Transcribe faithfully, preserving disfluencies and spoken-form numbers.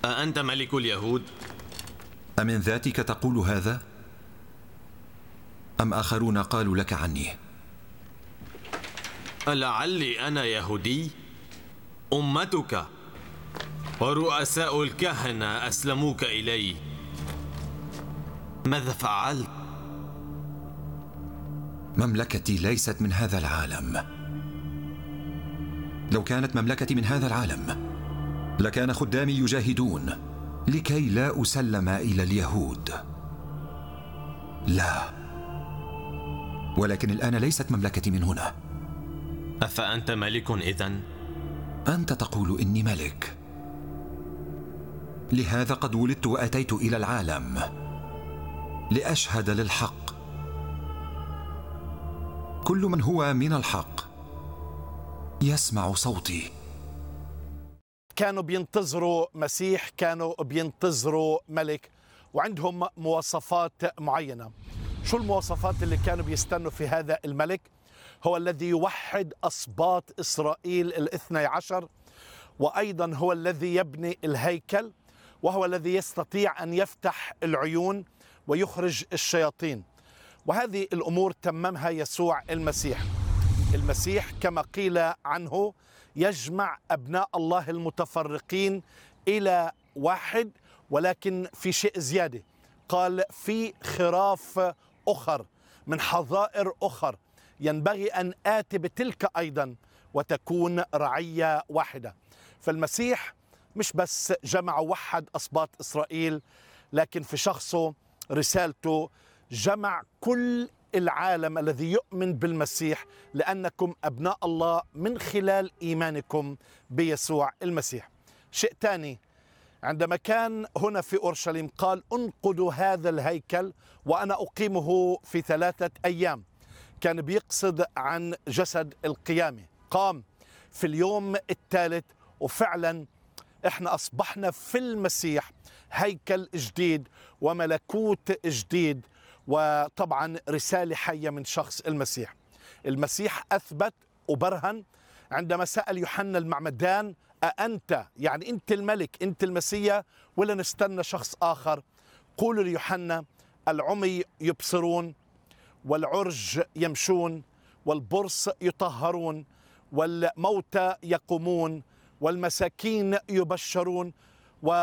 أأنت ملك اليهود؟ أمن ذاتك تقول هذا؟ أم آخرون قالوا لك عني؟ لعلي أنا يهودي؟ أمتك ورؤساء الكهنة أسلموك إلي. ماذا فعلت؟ مملكتي ليست من هذا العالم. لو كانت مملكتي من هذا العالم لكان خدامي يجاهدون لكي لا أسلم إلى اليهود. لا، ولكن الآن ليست مملكتي من هنا. أفأنت ملك إذن؟ أنت تقول إني ملك، لهذا قد ولدت وأتيت إلى العالم لأشهد للحق. كل من هو من الحق يسمع صوتي. كانوا بينتظروا مسيح، كانوا بينتظروا ملك، وعندهم مواصفات معينة. شو المواصفات اللي كانوا بيستنوا في هذا الملك؟ هو الذي يوحد أسباط إسرائيل الاثني عشر، وأيضا هو الذي يبني الهيكل، وهو الذي يستطيع أن يفتح العيون ويخرج الشياطين. وهذه الأمور تممها يسوع المسيح. المسيح كما قيل عنه يجمع أبناء الله المتفرقين إلى واحد، ولكن في شيء زيادة. قال في خراف أخر من حظائر أخر ينبغي أن آتي بتلك أيضا وتكون رعية واحدة. فالمسيح مش بس جمع ووحد أسباط إسرائيل، لكن في شخصه رسالته جمع كل العالم الذي يؤمن بالمسيح، لأنكم أبناء الله من خلال إيمانكم بيسوع المسيح. شيء ثاني، عندما كان هنا في أورشليم قال انقضوا هذا الهيكل وأنا أقيمه في ثلاثة أيام. كان بيقصد عن جسد القيامة، قام في اليوم الثالث، وفعلا احنا أصبحنا في المسيح هيكل جديد وملكوت جديد، وطبعا رسالة حية من شخص المسيح. المسيح أثبت وبرهن عندما سأل يوحنا المعمدان أأنت، يعني أنت الملك، أنت المسيح، ولا نستنى شخص آخر؟ قولوا ليوحنا العمي يبصرون، والعرج يمشون، والبرص يطهرون، والموتى يقومون، والمساكين يبشرون،